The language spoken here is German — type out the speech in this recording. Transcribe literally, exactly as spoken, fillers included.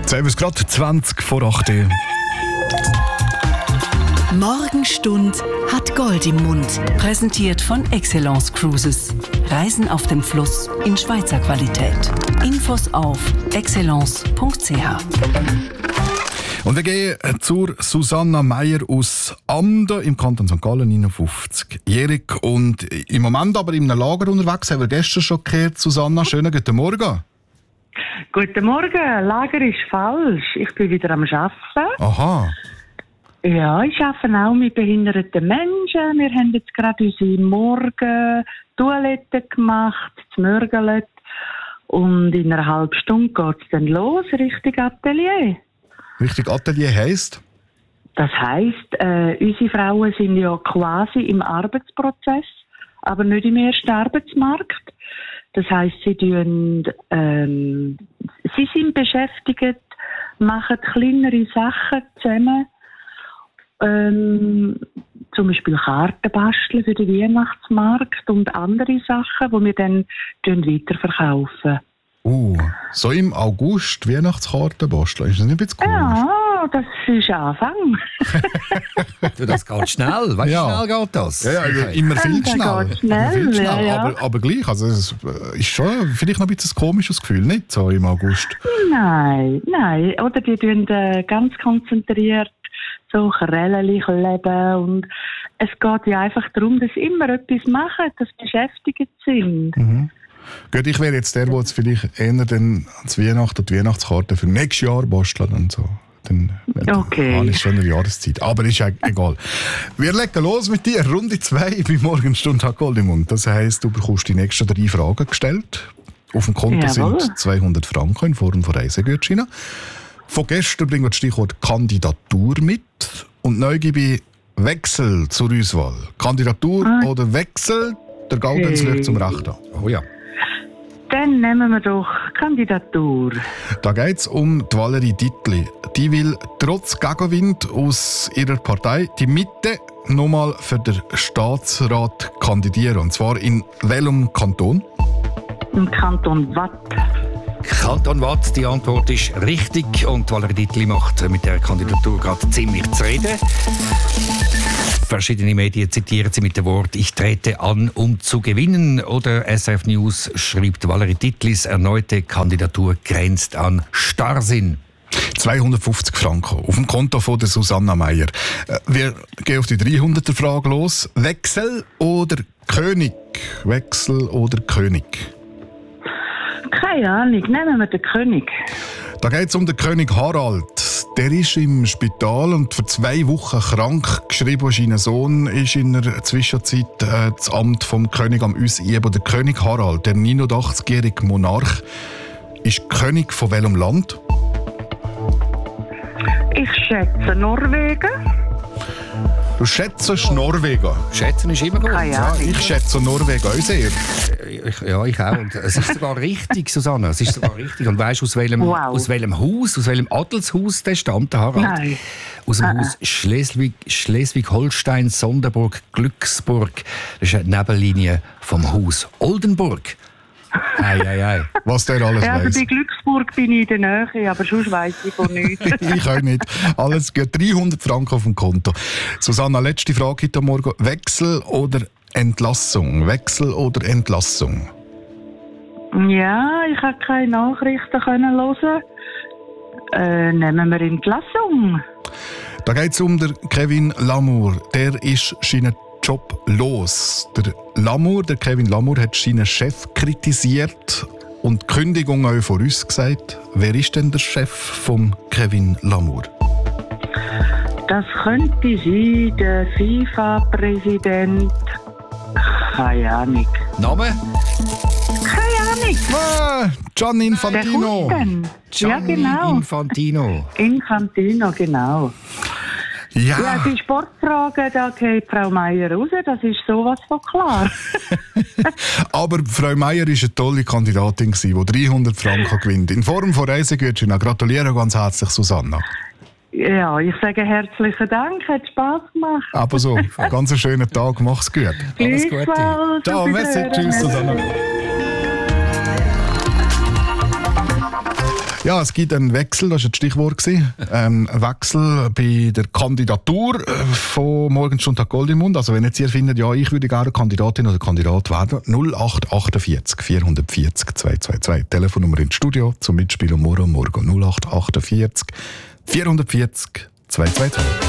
Jetzt haben wir es gerade zwanzig vor acht. Morgenstund hat Gold im Mund. Präsentiert von Excellence Cruises. Reisen auf dem Fluss in Schweizer Qualität. Infos auf excellence punkt c h. Und wir gehen zur Susanna Meier aus Amden im Kanton Sankt Gallen, neunundfünfzigjährig. Und im Moment aber in einem Lager unterwegs, haben wir gestern schon gehört. Susanna, schönen guten Morgen. Guten Morgen, Lager ist falsch. Ich bin wieder am Arbeiten. Aha. Ja, ich arbeite auch mit behinderten Menschen. Wir haben jetzt gerade unsere Morgen-Toilette gemacht, das Mörgele. Und in einer halben Stunde geht es dann los, Richtung Atelier. Richtig, Atelier heisst? Das heisst, äh, unsere Frauen sind ja quasi im Arbeitsprozess, aber nicht im ersten Arbeitsmarkt. Das heisst, sie, tun, ähm, sie sind beschäftigt, machen kleinere Sachen zusammen. Ähm, zum Beispiel Karten basteln für den Weihnachtsmarkt und andere Sachen, die wir dann weiterverkaufen. Uh, so im August Weihnachtskarten basteln, ist das nicht ein bisschen komisch? Ja, das ist Anfang. Du, das geht schnell, weißt du, Ja. schnell geht das? Ja, ja, immer viel Das schnell. geht schnell, Immer viel schnell. ja, ja. Aber, aber gleich, also es ist schon vielleicht noch ein bisschen ein komisches Gefühl, nicht so im August? Nein, nein. Oder die tun äh, ganz konzentriert so Krällen kleben und es geht ja einfach darum, dass sie immer etwas machen, dass sie beschäftigt sind. Mhm. Gut, ich wäre jetzt der, der jetzt vielleicht eher dann ans Weihnachten und die Weihnachtskarte für nächstes Jahr basteln und so. Dann Okay. habe ich schon eine Jahreszeit. Aber ist ja egal. Wir legen los mit dir. Runde zwei bei Morgenstunde hat Gold im Mund. Das heisst, du bekommst die nächsten drei Fragen gestellt. Auf dem Konto Jawohl. sind zweihundert Franken in Form von Reisegutscheinen. Von gestern bringen wir das Stichwort Kandidatur mit. Und neu gebe ich Wechsel zur Auswahl. Kandidatur Ah. oder Wechsel? Der Gaudenz Okay. schaut zum Rechten. Oh ja. Dann nehmen wir doch Kandidatur. Da geht es um die Valerie Dittli. Die will trotz Gegenwind aus ihrer Partei die Mitte nochmal für den Staatsrat kandidieren. Und zwar in welchem Kanton? Im Kanton Watt. Kanton Watt, die Antwort ist richtig und Valerie Dittli macht mit der Kandidatur gerade ziemlich zu reden. Verschiedene Medien zitieren sie mit dem Wort «Ich trete an, um zu gewinnen» oder S R F News schreibt, Valerie Dittlis erneute Kandidatur grenzt an Starrsinn. zweihundertfünfzig Franken auf dem Konto von der Susanna Meier. Äh, Wir gehen auf die dreihunderter Frage los. Wechsel oder König? Wechsel oder König? Keine Ahnung, nehmen wir den König. Da geht es um den König Harald. Der ist im Spital und für zwei Wochen krank geschrieben. Sein Sohn ist in der Zwischenzeit äh, das Amt vom König am Ausüben. Der König Harald, der neunundachtzigjährige Monarch, ist König von welchem Land? Ich schätze Norwegen. Du schätzt Norwegen. Schätzen ist immer gut. Keine Ja, Ahnung. ich schätze Norwegen auch sehr. Ich, ja, ich auch. Und es ist sogar richtig, Susanne. Es ist sogar richtig. Und weißt du, aus welchem, Wow. aus welchem Haus, aus welchem Adelshaus der stammt, der Harald? Nein. Aus dem Ah, Haus Schleswig, Schleswig-Holstein, Sonderburg, Glücksburg. Das ist eine Nebenlinie vom Haus Oldenburg. Ei, ei, ei. Was der alles Ja, also weiss. bei Glücksburg bin ich in der Nähe, aber sonst weiss ich von nichts. Ich auch nicht. Alles gut. dreihundert Franken auf dem Konto. Susanna, letzte Frage heute Morgen. Wechsel oder Entlassung? Wechsel oder Entlassung? Ja, ich konnte keine Nachrichten können hören. Äh, nehmen wir Entlassung. Da geht es um den Kevin Lamour. Der ist seinen Job los. Der Lamour, der Kevin Lamour, hat seinen Chef kritisiert und die Kündigung auch vorausgesagt. Wer ist denn der Chef von Kevin Lamour? Das könnte sein, der FIFA-Präsident. Keine Ahnung. Name? Keine Ahnung. Ah, Gianni Wer Infantino. kommt denn? Ja, Gianni genau. Infantino. Infantino, genau. Ja, Ja, die Sportfragen, da geht Frau Meier raus, das ist sowas von klar. aber Frau Meier war eine tolle Kandidatin, die dreihundert Franken gewinnt. In Form von Reisegutscheinen. Gratuliere ganz herzlich, Susanna. Ja, ich sage herzlichen Dank, hat Spass gemacht. Aber so, ganz einen schönen Tag, mach's gut. Alles Gute. Gleichfalls. Ciao, Auf merci, Wiederhören. tschüss, Susanna. Ja, es gibt einen Wechsel, das war das Stichwort. Ähm, ein Wechsel bei der Kandidatur von Morgenstund hat Gold im Mund. Also wenn jetzt ihr findet, ja, ich würde gerne Kandidatin oder Kandidat werden, null acht achtundvierzig vierhundertvierzig zweihundertzweiundzwanzig. Telefonnummer ins Studio zum Mitspielen morgen morgen null acht achtundvierzig vierhundertvierzig zweihundertzweiundzwanzig.